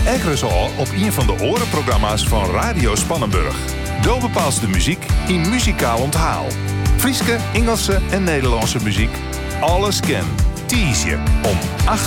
Ekkeres al op een van de orenprogramma's van Radio Spannenburg. Daar bepaalt de muziek in muzikaal onthaal. Frieske, Engelse en Nederlandse muziek. Alles ken. Tease je om 8